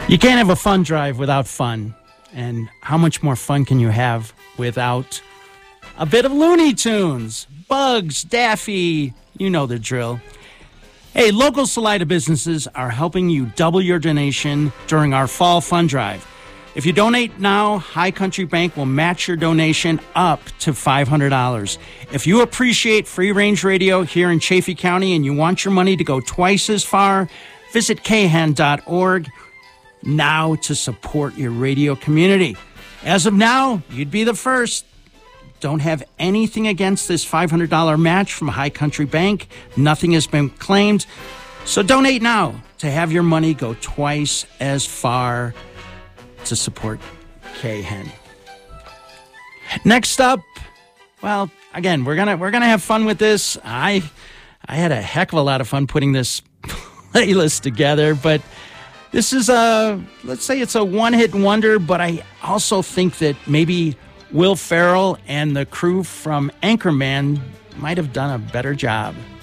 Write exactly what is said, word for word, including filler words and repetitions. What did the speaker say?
You can't have a fun drive without fun. And how much more fun can you have without a bit of Looney Tunes? Bugs, Daffy, you know the drill. Hey, local Salida businesses are helping you double your donation during our fall fun drive. If you donate now, High Country Bank will match your donation up to five hundred dollars. If you appreciate free-range radio here in Chaffee County and you want your money to go twice as far, visit K H E N dot org now to support your radio community. As of now, you'd be the first. Don't have anything against this five hundred dollars match from High Country Bank. Nothing has been claimed. So donate now to have your money go twice as far to support K H E N. Next up, well, again, we're gonna we're gonna have fun with this. I I had a heck of a lot of fun putting this playlist together, but this is a, let's say it's a one-hit wonder, but I also think that maybe Will Ferrell and the crew from Anchorman might have done a better job.